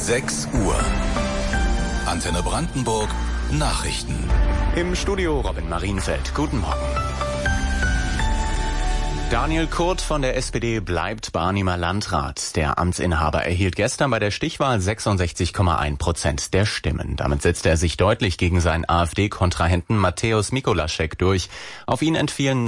6 Uhr. Antenne Brandenburg Nachrichten. Im Studio Robin Marienfeld. Guten Morgen. Daniel Kurt von der SPD bleibt Barnimer Landrat. Der Amtsinhaber erhielt gestern bei der Stichwahl 66,1% der Stimmen. Damit setzte er sich deutlich gegen seinen AfD-Kontrahenten Mateusz Mikolaschek durch. Auf ihn entfielen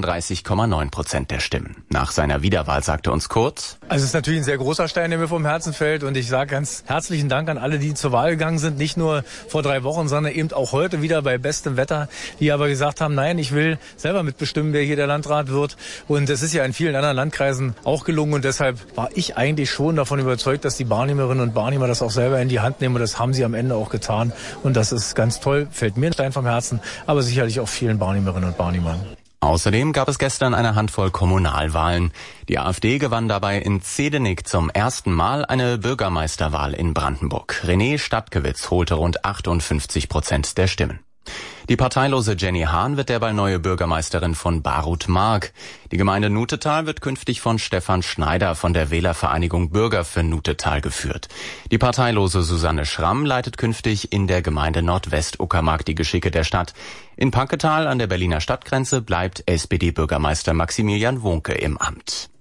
33,9% der Stimmen. Nach seiner Wiederwahl sagte uns Kurt: Also es ist natürlich ein sehr großer Stein, der mir vom Herzen fällt. Und ich sage ganz herzlichen Dank an alle, die zur Wahl gegangen sind. Nicht nur vor 3 Wochen, sondern eben auch heute wieder bei bestem Wetter. Die aber gesagt haben, nein, ich will selber mitbestimmen, wer hier der Landrat wird. Und es ist ja in vielen anderen Landkreisen auch gelungen. Und deshalb war ich eigentlich schon davon überzeugt, dass die Barnimerinnen und Barnimer das auch selber in die Hand nehmen. Und das haben sie am Ende auch getan. Und das ist ganz toll. Fällt mir ein Stein vom Herzen, aber sicherlich auch vielen Barnimerinnen und Barnimern. Außerdem gab es gestern eine Handvoll Kommunalwahlen. Die AfD gewann dabei in Zehdenick zum ersten Mal eine Bürgermeisterwahl in Brandenburg. René Stadtgewitz holte rund 58% der Stimmen. Die parteilose Jenny Hahn wird derweil neue Bürgermeisterin von Barut-Mark. Die Gemeinde Nutetal wird künftig von Stefan Schneider von der Wählervereinigung Bürger für Nutetal geführt. Die parteilose Susanne Schramm leitet künftig in der Gemeinde Nordwest-Uckermark die Geschicke der Stadt. In Panketal an der Berliner Stadtgrenze bleibt SPD-Bürgermeister Maximilian Wunke im Amt.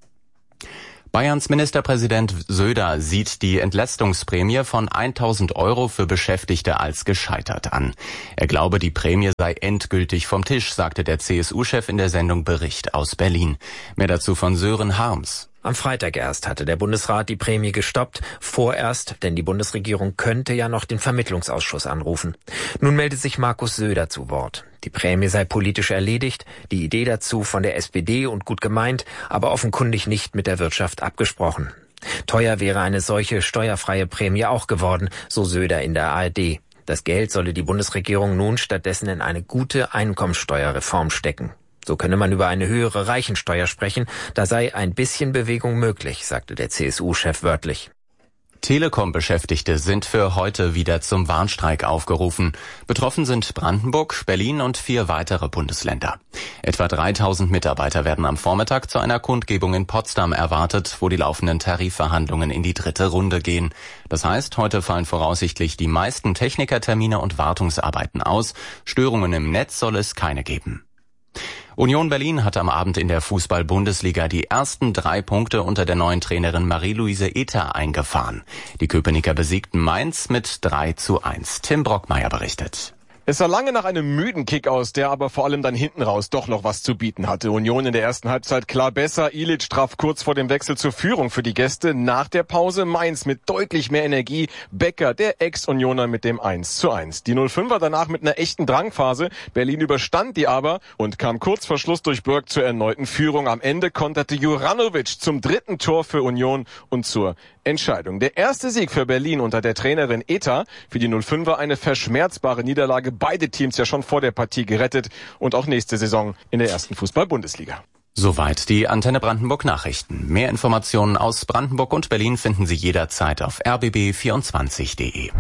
Bayerns Ministerpräsident Söder sieht die Entlastungsprämie von 1.000 € für Beschäftigte als gescheitert an. Er glaube, die Prämie sei endgültig vom Tisch, sagte der CSU-Chef in der Sendung Bericht aus Berlin. Mehr dazu von Sören Harms. Am Freitag erst hatte der Bundesrat die Prämie gestoppt, vorerst, denn die Bundesregierung könnte ja noch den Vermittlungsausschuss anrufen. Nun meldet sich Markus Söder zu Wort. Die Prämie sei politisch erledigt, die Idee dazu von der SPD und gut gemeint, aber offenkundig nicht mit der Wirtschaft abgesprochen. Teuer wäre eine solche steuerfreie Prämie auch geworden, so Söder in der ARD. Das Geld solle die Bundesregierung nun stattdessen in eine gute Einkommensteuerreform stecken. So könne man über eine höhere Reichensteuer sprechen, da sei ein bisschen Bewegung möglich, sagte der CSU-Chef wörtlich. Telekom-Beschäftigte sind für heute wieder zum Warnstreik aufgerufen. Betroffen sind Brandenburg, Berlin und 4 weitere Bundesländer. Etwa 3.000 Mitarbeiter werden am Vormittag zu einer Kundgebung in Potsdam erwartet, wo die laufenden Tarifverhandlungen in die 3. Runde gehen. Das heißt, heute fallen voraussichtlich die meisten Technikertermine und Wartungsarbeiten aus. Störungen im Netz soll es keine geben. Union Berlin hat am Abend in der Fußball-Bundesliga die ersten 3 Punkte unter der neuen Trainerin Marie-Louise Ether eingefahren. Die Köpenicker besiegten Mainz mit 3:1. Tim Brockmeier berichtet. Es sah lange nach einem müden Kick aus, der aber vor allem dann hinten raus doch noch was zu bieten hatte. Union in der ersten Halbzeit klar besser. Ilic traf kurz vor dem Wechsel zur Führung für die Gäste. Nach der Pause Mainz mit deutlich mehr Energie. Becker, der Ex-Unioner, mit dem 1:1. Die 05er danach mit einer echten Drangphase. Berlin überstand die aber und kam kurz vor Schluss durch Burg zur erneuten Führung. Am Ende konterte Juranovic zum 3. Tor für Union und zur Entscheidung. Der erste Sieg für Berlin unter der Trainerin Ether. Für die 05er eine verschmerzbare Niederlage. Beide Teams ja schon vor der Partie gerettet und auch nächste Saison in der ersten Fußball-Bundesliga. Soweit die Antenne Brandenburg Nachrichten. Mehr Informationen aus Brandenburg und Berlin finden Sie jederzeit auf rbb24.de.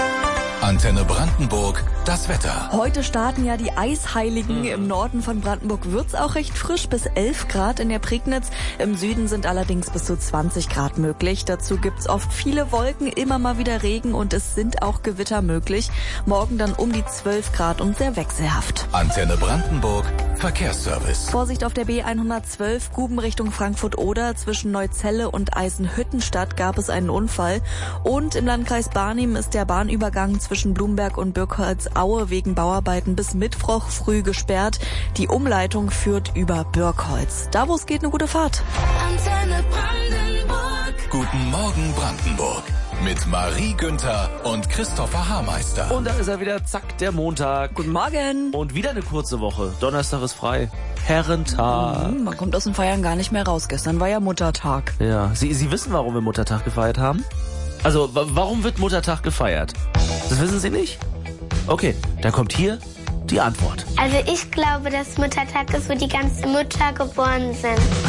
Antenne Brandenburg, das Wetter. Heute starten ja die Eisheiligen. Im Norden von Brandenburg wird's auch recht frisch, bis 11 Grad in der Prignitz. Im Süden sind allerdings bis zu 20 Grad möglich. Dazu gibt's oft viele Wolken, immer mal wieder Regen und es sind auch Gewitter möglich. Morgen dann um die 12 Grad und sehr wechselhaft. Antenne Brandenburg, Verkehrsservice. Vorsicht auf der B112, Guben Richtung Frankfurt-Oder. Zwischen Neuzelle und Eisenhüttenstadt gab es einen Unfall. Und im Landkreis Barnim ist der Bahnübergang zwischen Blumberg und Birkholz-Aue wegen Bauarbeiten bis Mittwoch früh gesperrt. Die Umleitung führt über Birkholz. Da, wo es geht, eine gute Fahrt. Antenne Brandenburg. Guten Morgen Brandenburg. Mit Marie Günther und Christopher Haarmeister. Und da ist er wieder, zack, der Montag. Guten Morgen. Und wieder eine kurze Woche. Donnerstag ist frei. Herrentag. Man kommt aus dem Feiern gar nicht mehr raus. Gestern war ja Muttertag. Ja, Sie wissen, warum wir Muttertag gefeiert haben? Also, warum wird Muttertag gefeiert? Das wissen Sie nicht? Okay, dann kommt hier die Antwort. Also ich glaube, dass Muttertag ist, wo die ganzen Mütter geboren sind.